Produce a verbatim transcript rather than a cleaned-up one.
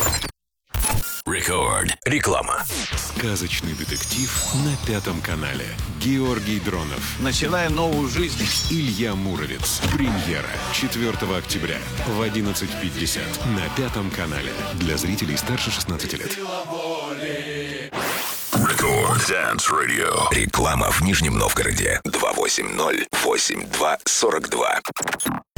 Рекорд. Реклама. Сказочный детектив на Пятом канале. Георгий Дронов. Начинаем новую жизнь. Илья Муромец. Премьера четвёртого октября в одиннадцать пятьдесят на Пятом канале. Для зрителей старше шестнадцати лет. Рекорд Dance Radio. Реклама в Нижнем Новгороде. два восемь ноль восемь два сорок два.